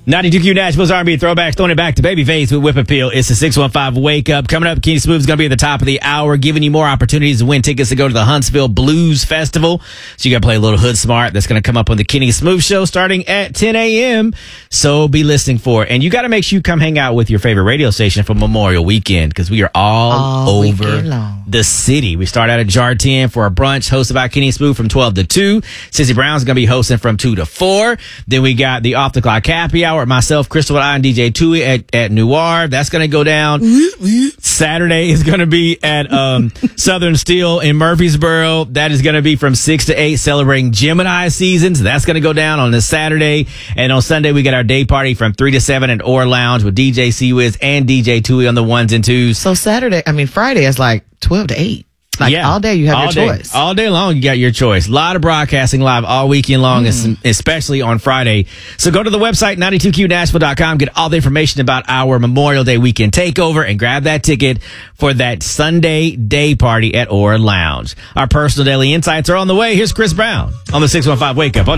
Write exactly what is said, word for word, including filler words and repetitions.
ninety-two Q Nashville's R and B throwbacks, throwing it back to Babyface with Whip Appeal. It's the six one five Wake Up. Coming up, Kenny Smooth's going to be at the top of the hour, giving you more opportunities to win tickets to go to the Huntsville Blues Festival. So you got to play a little Hood Smart. That's going to come up on the Kenny Smooth Show starting at ten a.m. So be listening for it. And you got to make sure you come hang out with your favorite radio station for Memorial Weekend, because we are all, all over the city. We start out at Jar ten for a brunch hosted by Kenny Smooth from twelve to two. Sissy Brown's going to be hosting from two to four. Then we got the Off the Clock Happy Hour. Myself, Crystal, and I, and D J Tui at, at Noir. That's going to go down. Saturday is going to be at um, Southern Steel in Murfreesboro. That is going to be from six to eight, celebrating Gemini seasons. That's going to go down on this Saturday. And on Sunday, we got our day party from three to seven at Or Lounge with D J C-Wiz and D J Tui on the ones and twos. So Saturday, I mean, Friday is like twelve to eight. Like yeah, all day you have all your day, choice. All day long you got your choice. A lot of broadcasting live all weekend long, mm. especially on Friday. So go to the website, ninety-two Q Nashville dot com, get all the information about our Memorial Day weekend takeover, and grab that ticket for that Sunday day party at Or Lounge. Our personal daily insights are on the way. Here's Chris Brown on the six one five Wake Up.